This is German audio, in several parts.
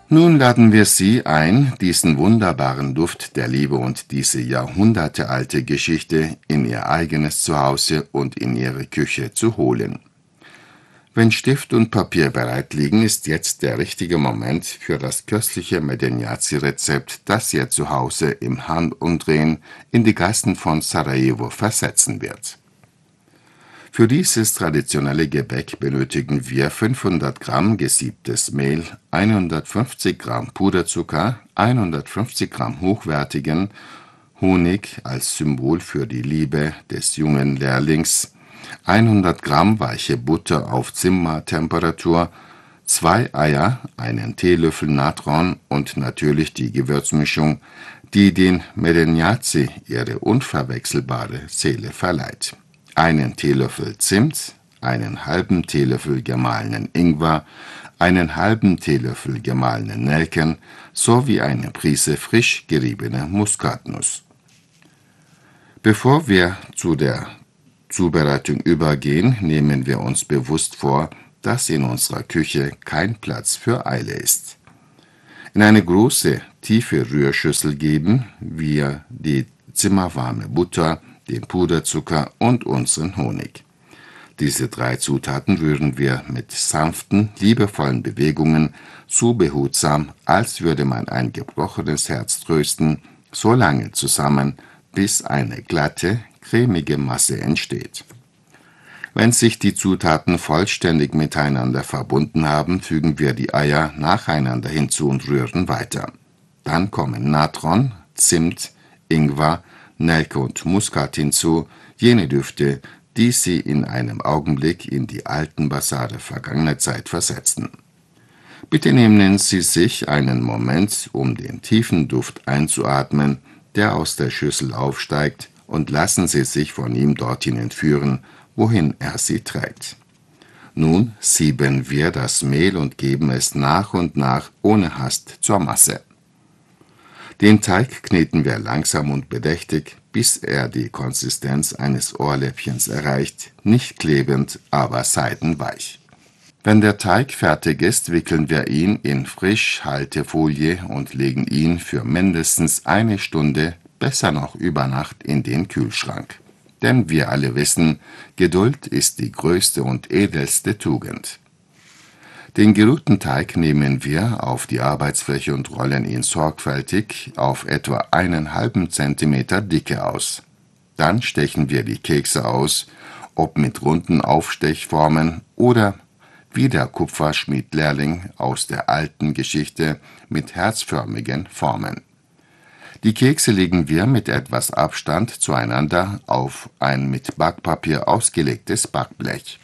Nun laden wir Sie ein, diesen wunderbaren Duft der Liebe und diese jahrhundertealte Geschichte in Ihr eigenes Zuhause und in Ihre Küche zu holen. Wenn Stift und Papier bereit liegen, ist jetzt der richtige Moment für das köstliche Medeniaci-Rezept, das Ihr Zuhause im Handumdrehen in die Gassen von Sarajevo versetzen wird. Für dieses traditionelle Gebäck benötigen wir 500 Gramm gesiebtes Mehl, 150 Gramm Puderzucker, 150 Gramm hochwertigen Honig als Symbol für die Liebe des jungen Lehrlings, 100 Gramm weiche Butter auf Zimmertemperatur, 2 Eier, einen Teelöffel Natron und natürlich die Gewürzmischung, die den Medeniaci ihre unverwechselbare Seele verleiht. Einen Teelöffel Zimt, einen halben Teelöffel gemahlenen Ingwer, einen halben Teelöffel gemahlenen Nelken sowie eine Prise frisch geriebene Muskatnuss. Bevor wir zu der Zubereitung übergehen, nehmen wir uns bewusst vor, dass in unserer Küche kein Platz für Eile ist. In eine große, tiefe Rührschüssel geben wir die zimmerwarme Butter, den Puderzucker und unseren Honig. Diese 3 Zutaten rühren wir mit sanften, liebevollen Bewegungen so behutsam, als würde man ein gebrochenes Herz trösten, so lange zusammen, bis eine glatte, cremige Masse entsteht. Wenn sich die Zutaten vollständig miteinander verbunden haben, fügen wir die Eier nacheinander hinzu und rühren weiter. Dann kommen Natron, Zimt, Ingwer, Nelke und Muskat hinzu, jene Düfte, die Sie in einem Augenblick in die alten Basare vergangener Zeit versetzen. Bitte nehmen Sie sich einen Moment, um den tiefen Duft einzuatmen, der aus der Schüssel aufsteigt, und lassen Sie sich von ihm dorthin entführen, wohin er Sie trägt. Nun sieben wir das Mehl und geben es nach und nach ohne Hast zur Masse. Den Teig kneten wir langsam und bedächtig, bis er die Konsistenz eines Ohrläppchens erreicht, nicht klebend, aber seidenweich. Wenn der Teig fertig ist, wickeln wir ihn in Frischhaltefolie und legen ihn für mindestens 1 Stunde, besser noch über Nacht, in den Kühlschrank. Denn wir alle wissen, Geduld ist die größte und edelste Tugend. Den gerührten Teig nehmen wir auf die Arbeitsfläche und rollen ihn sorgfältig auf etwa einen halben Zentimeter Dicke aus. Dann stechen wir die Kekse aus, ob mit runden Aufstechformen oder wie der Kupferschmied-Lehrling aus der alten Geschichte mit herzförmigen Formen. Die Kekse legen wir mit etwas Abstand zueinander auf ein mit Backpapier ausgelegtes Backblech.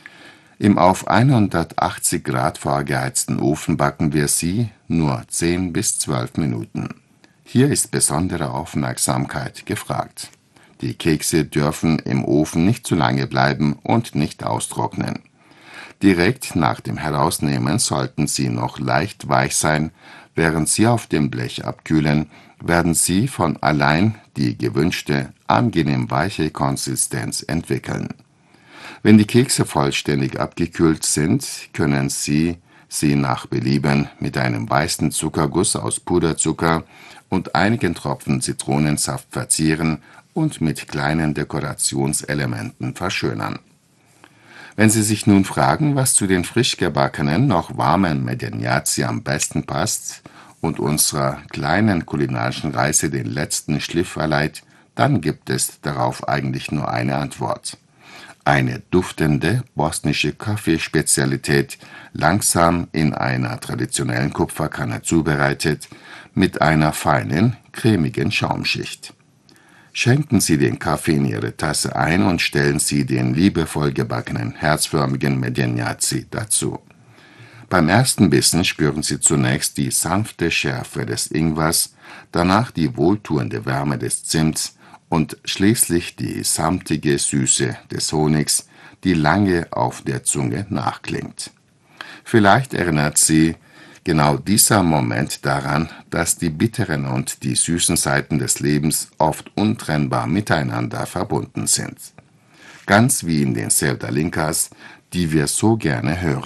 Im auf 180 Grad vorgeheizten Ofen backen wir sie nur 10 bis 12 Minuten. Hier ist besondere Aufmerksamkeit gefragt. Die Kekse dürfen im Ofen nicht zu lange bleiben und nicht austrocknen. Direkt nach dem Herausnehmen sollten sie noch leicht weich sein. Während sie auf dem Blech abkühlen, werden sie von allein die gewünschte, angenehm weiche Konsistenz entwickeln. Wenn die Kekse vollständig abgekühlt sind, können Sie sie nach Belieben mit einem weißen Zuckerguss aus Puderzucker und einigen Tropfen Zitronensaft verzieren und mit kleinen Dekorationselementen verschönern. Wenn Sie sich nun fragen, was zu den frisch gebackenen, noch warmen Medeniaci am besten passt und unserer kleinen kulinarischen Reise den letzten Schliff verleiht, dann gibt es darauf eigentlich nur eine Antwort. Eine duftende bosnische Kaffeespezialität, langsam in einer traditionellen Kupferkanne zubereitet, mit einer feinen, cremigen Schaumschicht. Schenken Sie den Kaffee in Ihre Tasse ein und stellen Sie den liebevoll gebackenen, herzförmigen Medeniaci dazu. Beim ersten Bissen spüren Sie zunächst die sanfte Schärfe des Ingwers, danach die wohltuende Wärme des Zimts und schließlich die samtige Süße des Honigs, die lange auf der Zunge nachklingt. Vielleicht erinnert Sie genau dieser Moment daran, dass die bitteren und die süßen Seiten des Lebens oft untrennbar miteinander verbunden sind. Ganz wie in den Sevdalinkas, die wir so gerne hören.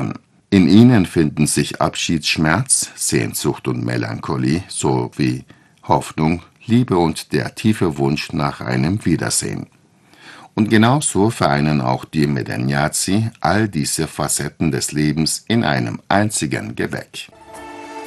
In ihnen finden sich Abschiedsschmerz, Sehnsucht und Melancholie sowie Hoffnung, Liebe und der tiefe Wunsch nach einem Wiedersehen. Und genauso vereinen auch die Medagnazi all diese Facetten des Lebens in einem einzigen Gewäck.